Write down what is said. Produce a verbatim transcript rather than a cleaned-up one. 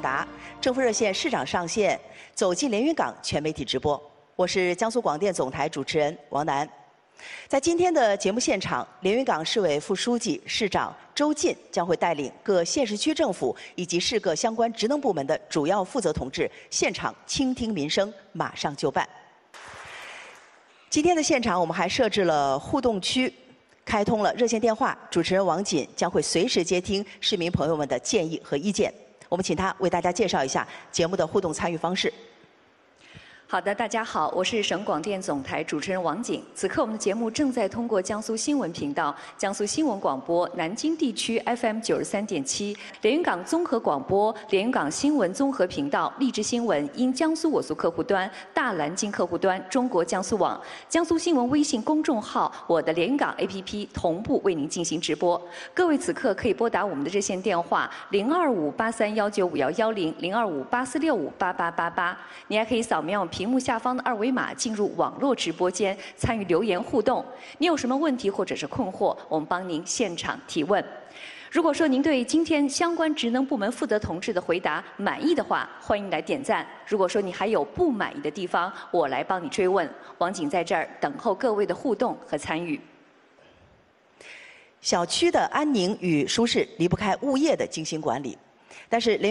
答，政府热线市长上线，走进连云港全媒体直播。我是江苏广电总台主持人王楠。在今天的节目现场，连云港市委副书记、市长周进将会带领各县市区政府以及市各相关职能部门的主要负责同志，现场倾听民生，马上就办。今天的现场，我们还设置了互动区。 开通了热线电话，主持人王锦将会随时接听市民朋友们的建议和意见。我们请他为大家介绍一下节目的互动参与方式。 好的，大家好，我是省广电总台主持人王锦。此刻我们的节目正在通过江苏新闻频道、江苏新闻广播南京地区 F M 九十三点七、连云港综合广播、连云港新闻综合频道、励志新闻、因江苏我苏客户端、大蓝鲸客户端、中国江苏网、江苏新闻微信公众号、我的连云港 A P P 同步为您进行直播。各位此刻可以拨打我们的热线电话零二五八三幺九五幺幺零、零二五八四六五八八八八。你还可以扫描屏幕下方的二维码进入网络直播间参与留言互动。你有什么问题或者是困惑，我们帮您现场提问。如果说您对今天相关职能部门负责同志的回答满意的话，欢迎来点赞。如果说你还有不满意的地方，我来帮你追问。王锦在这儿等候各位的互动和参与。 小区的安宁与舒适离不开物业的精心管理，但是连